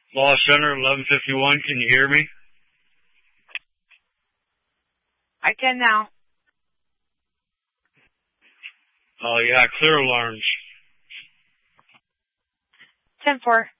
Law Center, 1151. Can you hear me? I can now. Oh, yeah, clear alarms. 10-4.